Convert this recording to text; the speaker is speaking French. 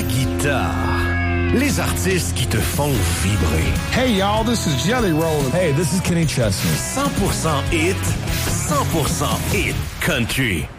guitare. Les artistes qui te font vibrer. Hey y'all, this is Jelly Roll. Hey, this is Kenny Chesney. 100% hit, 100% hit country.